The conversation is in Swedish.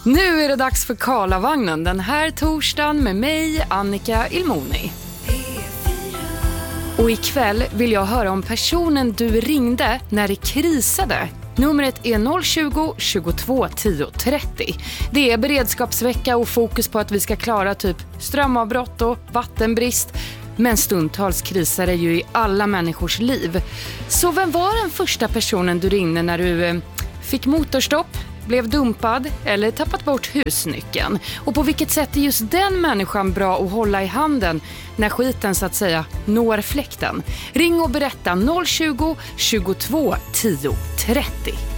Nu är det dags för Karlavagnen den här torsdagen med mig, Annika Ilmoni. Och ikväll vill jag höra om personen du ringde när det krisade. Numret är 020 22 10 30. Det är beredskapsvecka och fokus på att vi ska klara typ strömavbrott och vattenbrist. Men stundtals krisar är ju i alla människors liv. Så vem var den första personen du ringde när du fick motorstopp, blev dumpad eller tappat bort husnyckeln? Och på vilket sätt är just den människan bra att hålla i handen när skiten så att säga når fläkten? Ring och berätta 020 22 10 30.